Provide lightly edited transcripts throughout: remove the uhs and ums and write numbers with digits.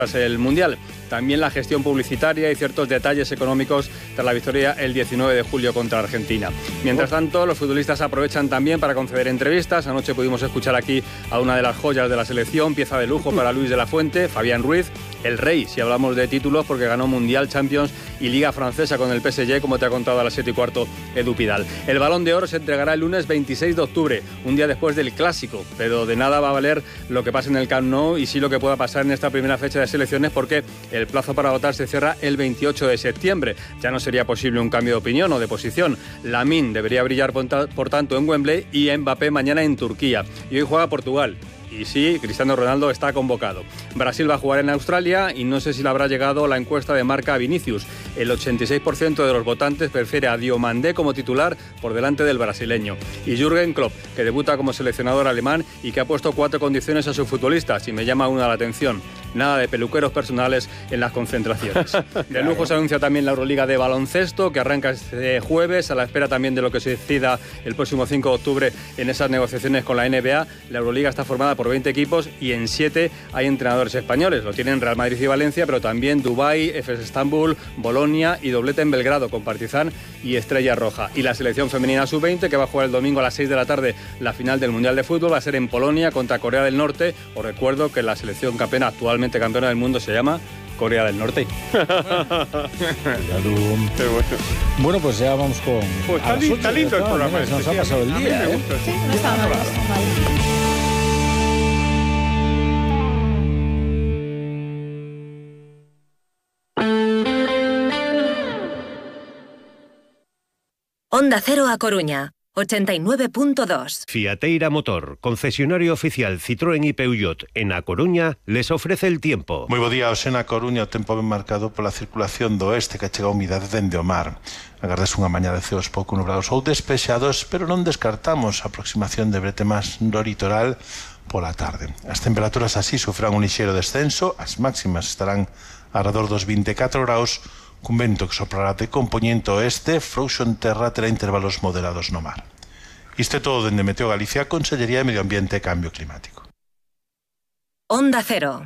el Mundial. También la gestión publicitaria y ciertos detalles económicos tras la victoria el 19 de julio contra Argentina. Mientras tanto, los futbolistas aprovechan también para conceder entrevistas. Anoche pudimos escuchar aquí a una de las joyas de la selección, pieza de lujo para Luis de la Fuente, Fabián Ruiz, el rey, si hablamos de títulos, porque ganó Mundial, Champions y Liga Francesa con el PSG, como te ha contado a las 7:15 Edu Pidal. El Balón de Oro se entregará el lunes 26 de octubre, un día después del Clásico, pero de nada va a valer lo que pase en el Camp Nou y sí lo que pueda pasar en esta primera fecha de selecciones, porque el plazo para votar se cierra el 28 de septiembre. Ya no sería posible un cambio de opinión o de posición. Lamine debería brillar por tanto en Wembley y Mbappé mañana en Turquía. Y hoy juega Portugal. Y sí, Cristiano Ronaldo está convocado. Brasil va a jugar en Australia y no sé si le habrá llegado la encuesta de Marca a Vinicius. El 86% de los votantes prefiere a Diomandé como titular por delante del brasileño. Y Jürgen Klopp, que debuta como seleccionador alemán y que ha puesto 4 condiciones a sus futbolistas, y me llama una la atención: nada de peluqueros personales en las concentraciones. De lujo se anuncia también la Euroliga de baloncesto, que arranca este jueves, a la espera también de lo que se decida el próximo 5 de octubre en esas negociaciones con la NBA. La Euroliga está formada por 20 equipos y en 7 hay entrenadores españoles. Lo tienen Real Madrid y Valencia, pero también Dubái, Efes Estambul, Bolonia y doblete en Belgrado con Partizan y Estrella Roja. Y la selección femenina sub-20, que va a jugar el domingo a las 6 de la tarde la final del Mundial de Fútbol, va a ser en Polonia contra Corea del Norte. Os recuerdo que la selección campeona, actualmente campeona del mundo, se llama Corea del Norte. Bueno, pues ya vamos con... Pues está lindo el programa. Mira, nos ha pasado el día, ¿eh? Sí, no está mal. Onda Cero A Coruña, 89.2. Fiateira Motor, concesionario oficial Citroën y Peugeot en A Coruña, les ofrece el tiempo. Moi bo día, hoxe na Coruña o tempo ben marcado pola circulación do oeste que chega a humidade dende o mar. Agardas unha mañá de ceos pouco nublados ou despexados, pero non descartamos a aproximación de bretemas do litoral pola tarde. As temperaturas así sufrán un lixeiro descenso, as máximas estarán alrededor dos 24 graus, cun vento que soprará de compoñente oeste, frouxo en terra terá intervalos moderados no mar. Isto é todo dende Meteo Galicia, Consellería de Medio Ambiente e Cambio Climático. Onda Cero.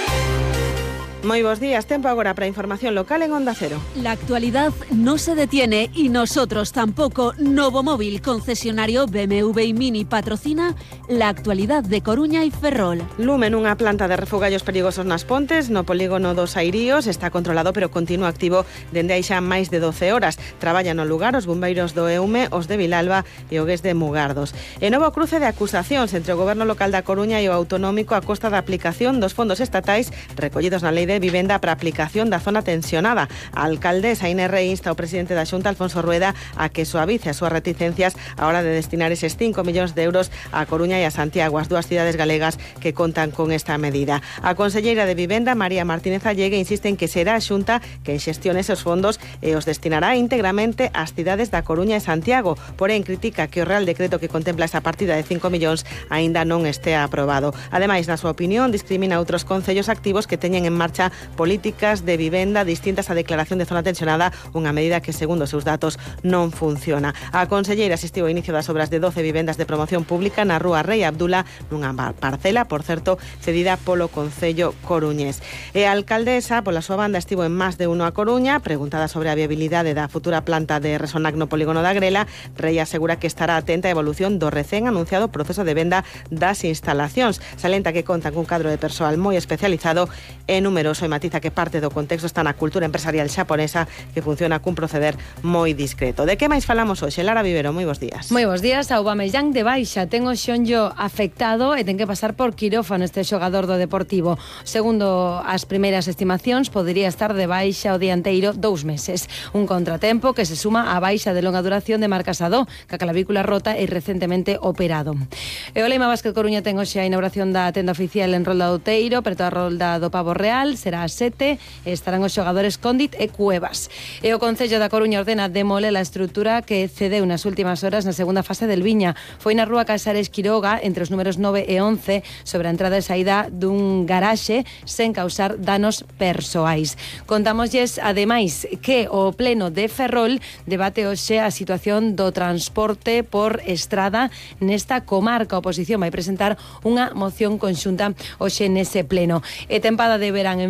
Muy buenos días, tiempo ahora para información local en Onda Cero. La actualidad no se detiene y nosotros tampoco. Novo Móvil, concesionario BMW y Mini, patrocina la actualidad de Coruña y Ferrol. Lumen, unha planta de refugallos perigosos nas Pontes, no polígono dos Airíos, está controlado pero continúa activo dende hai xa máis de 12 horas. Traballan no lugar os bombeiros do EUME, os de Vilalba e o GES de Mugardos. E novo cruce de acusacións entre o goberno local da Coruña e o autonómico a costa da aplicación dos fondos estatais recollidos na Lei de Vivenda para aplicación da zona tensionada. A alcaldesa Inés insta ao presidente da Xunta, Alfonso Rueda, a que suavice as súas reticencias a hora de destinar eses 5 millóns de euros a Coruña e a Santiago, as dúas cidades galegas que contan con esta medida. A conselleira de Vivenda, María Martínez Allegue, insiste en que será a Xunta quen xestione esos fondos e os destinará íntegramente ás cidades da Coruña e Santiago. Porén, critica que o Real Decreto que contempla esa partida de 5 millóns aínda non estea aprobado. Ademais, na súa opinión, discrimina outros concellos activos que teñen en marcha políticas de vivenda distintas á declaración de zona tensionada, unha medida que, segundo os seus datos, non funciona. A conselleira asistiu ao inicio das obras de 12 vivendas de promoción pública na rúa Rei Abdula, nunha parcela, por certo, cedida polo Concello coruñés. E a alcaldesa, pola súa banda, estivo en máis de uno a Coruña, preguntada sobre a viabilidade da futura planta de Resonac no polígono da Grela. Rei asegura que estará atenta á evolución do recén anunciado proceso de venda das instalacións. Salenta que contan cun cadro de persoal moi especializado e numeroso, e matiza que parte do contexto está na cultura empresarial xaponesa, que funciona cun proceder moi discreto. De que máis falamos hoxe? Lara Vivero, moi bons días. Moi bons días. Aubameyang de baixa, ten o xonllo afectado e ten que pasar por quirófano este xogador do Deportivo. Segundo as primeiras estimacións, podería estar de baixa o dianteiro 2 meses. Un contratempo que se suma á baixa de longa duración de Marc Casado, que a clavícula rota e recentemente operado. E o Leima Basket Coruña ten hoxe a inauguración da tenda oficial en Rolda do Outeiro, preto a Rolda do Pavo Real. Será a 7 e estarán os xogadores Cóndit e Cuevas. E o Concello da Coruña ordena demoler a estrutura que cedeu nas últimas horas na segunda fase del Viña. Foi na rúa Casares Quiroga, entre os números 9 e 11, sobre a entrada e saída dun garaxe, sen causar danos persoais. Contámoslles, ademais, que o Pleno de Ferrol debate hoxe a situación do transporte por estrada nesta comarca. A oposición vai presentar unha moción conxunta hoxe nese pleno. E tempada de verán